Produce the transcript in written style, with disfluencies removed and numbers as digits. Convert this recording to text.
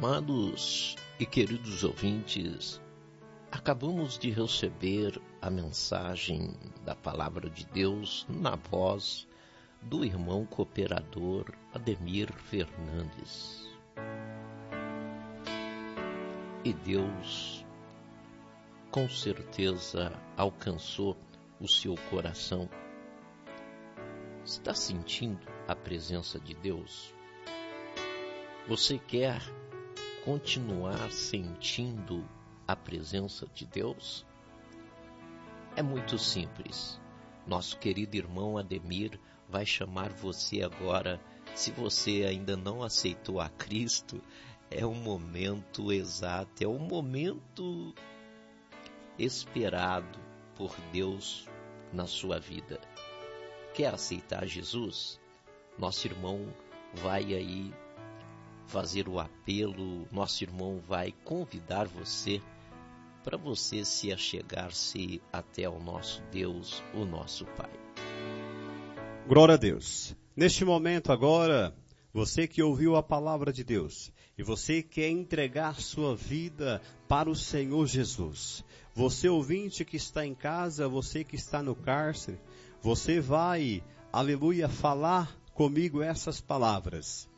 Amados e queridos ouvintes, acabamos de receber a mensagem da Palavra de Deus na voz do irmão cooperador Ademir Fernandes. E Deus, com certeza, alcançou o seu coração. Está sentindo a presença de Deus? Você quer continuar sentindo a presença de Deus? É muito simples. Nosso querido irmão Ademir vai chamar você agora. Se você ainda não aceitou a Cristo, é o momento exato, é o momento esperado por Deus na sua vida. Quer aceitar Jesus? Nosso irmão vai aí fazer o apelo, nosso irmão vai convidar você para você se achegar-se até ao nosso Deus, o nosso Pai. Glória a Deus. Neste momento agora, você que ouviu a palavra de Deus e você quer entregar sua vida para o Senhor Jesus, você ouvinte que está em casa, você que está no cárcere, você vai, aleluia, falar comigo essas palavras.